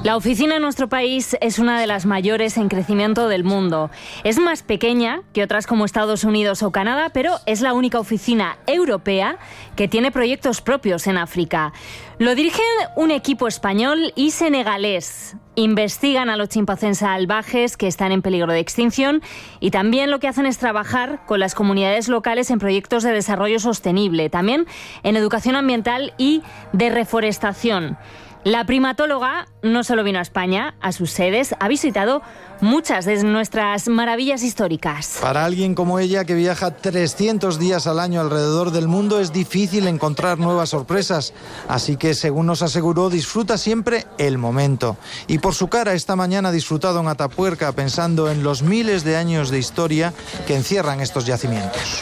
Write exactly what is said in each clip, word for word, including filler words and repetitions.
La oficina en nuestro país es una de las mayores en crecimiento del mundo. Es más pequeña que otras como Estados Unidos o Canadá, pero es la única oficina europea que tiene proyectos propios en África. Lo dirigen un equipo español y senegalés. Investigan a los chimpancés salvajes que están en peligro de extinción y también lo que hacen es trabajar con las comunidades locales en proyectos de desarrollo sostenible, también en educación ambiental y de reforestación. La primatóloga no solo vino a España, a sus sedes, ha visitado muchas de nuestras maravillas históricas. Para alguien como ella, que viaja trescientos días al año alrededor del mundo, es difícil encontrar nuevas sorpresas. Así que, según nos aseguró, disfruta siempre el momento. Y por su cara, esta mañana ha disfrutado en Atapuerca pensando en los miles de años de historia que encierran estos yacimientos.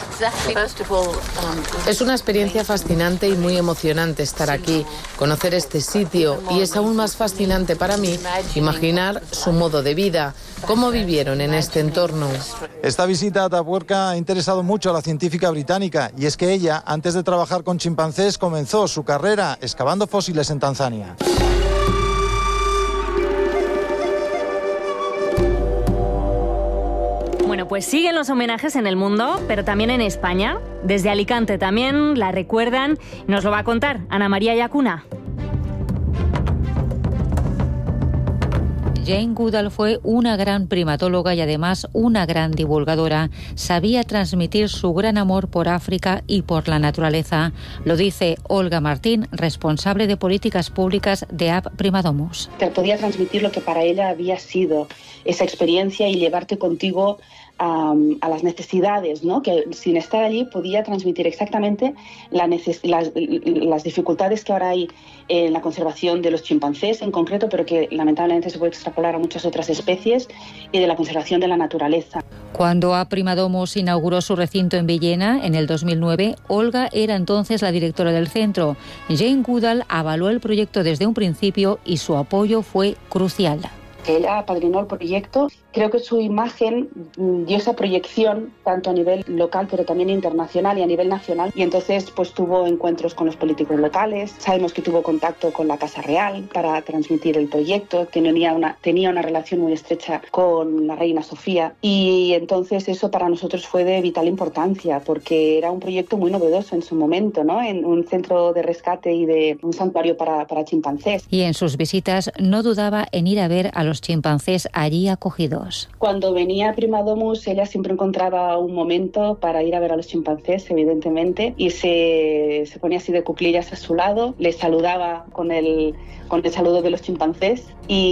Es una experiencia fascinante y muy emocionante estar aquí, conocer este sitio, y es aún más fascinante para mí imaginar su modo de vida, cómo vivieron en este entorno. Esta visita a Atapuerca ha interesado mucho a la científica británica, y es que ella, antes de trabajar con chimpancés, comenzó su carrera excavando fósiles en Tanzania. Bueno, pues siguen los homenajes en el mundo, pero también en España. Desde Alicante también la recuerdan. Nos lo va a contar Ana María Yacuna. Jane Goodall fue una gran primatóloga y además una gran divulgadora. Sabía transmitir su gran amor por África y por la naturaleza. Lo dice Olga Martín, responsable de políticas públicas de A P Primadomus. Te podía transmitir lo que para ella había sido esa experiencia y llevarte contigo a, a las necesidades, ¿no? Que sin estar allí podía transmitir exactamente la neces- las, las dificultades que ahora hay en la conservación de los chimpancés en concreto, pero que lamentablemente se puede extrapolar a muchas otras especies, y de la conservación de la naturaleza. Cuando A P Primadomus inauguró su recinto en Villena en el dos mil nueve, Olga era entonces la directora del centro. Jane Goodall avaló el proyecto desde un principio y su apoyo fue crucial. Ella apadrinó el proyecto. Creo que su imagen dio esa proyección tanto a nivel local pero también internacional y a nivel nacional, y entonces pues tuvo encuentros con los políticos locales. Sabemos que tuvo contacto con la Casa Real para transmitir el proyecto, tenía una, tenía una relación muy estrecha con la reina Sofía, y entonces eso para nosotros fue de vital importancia porque era un proyecto muy novedoso en su momento, ¿no? En un centro de rescate y de un santuario para, para chimpancés. Y en sus visitas no dudaba en ir a ver a los chimpancés allí acogidos. Cuando venía a Primadomus, ella siempre encontraba un momento para ir a ver a los chimpancés, evidentemente, y se, se ponía así de cuclillas a su lado, les saludaba con el, con el saludo de los chimpancés,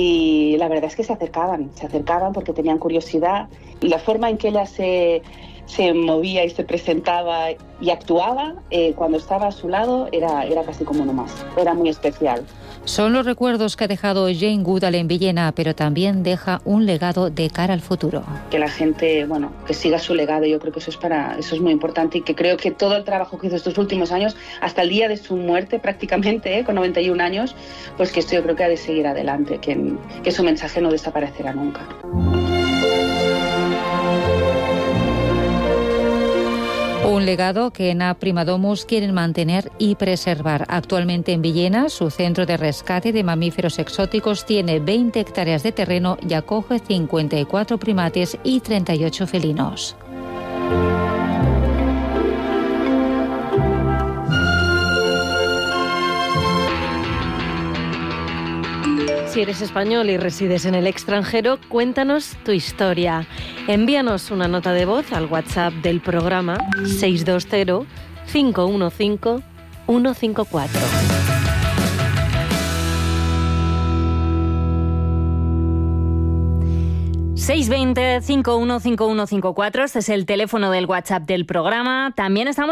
y la verdad es que se acercaban, se acercaban porque tenían curiosidad. Y la forma en que ella se... se movía y se presentaba y actuaba eh, cuando estaba a su lado era, era casi como uno más, era muy especial. Son los recuerdos que ha dejado Jane Goodall en Villena, pero también deja un legado de cara al futuro. Que la gente, bueno, que siga su legado, yo creo que eso es para, eso es muy importante, y que creo que todo el trabajo que hizo estos últimos años, hasta el día de su muerte prácticamente, eh, con noventa y un años, pues que esto yo creo que ha de seguir adelante, que, que su mensaje no desaparecerá nunca. Un legado que en A P Primadomus quieren mantener y preservar. Actualmente en Villena, su centro de rescate de mamíferos exóticos tiene veinte hectáreas de terreno y acoge cincuenta y cuatro primates y treinta y ocho felinos. Si eres español y resides en el extranjero, cuéntanos tu historia. Envíanos una nota de voz al WhatsApp del programa seis dos cero, cinco uno cinco, uno cinco cuatro. seis dos cero, cinco uno cinco, uno cinco cuatro, este es el teléfono del WhatsApp del programa. También estamos